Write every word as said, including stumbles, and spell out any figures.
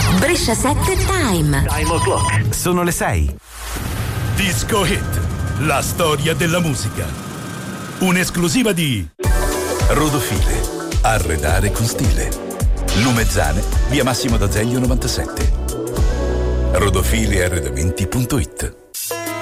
Brescia sette Time. Time o'clock. Sono le sei. Disco Hit, la storia della musica. Un'esclusiva di Rodofile, arredare con stile. Lumezzane, via Massimo d'Azeglio novantasette. rodofile arredamenti punto it.